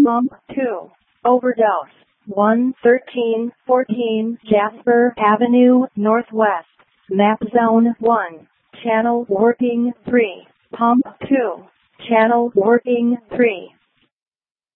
Pump 2. Overdose. 11314 Jasper Avenue, Northwest. Map Zone 1. Channel working 3. Pump 2. Channel working 3.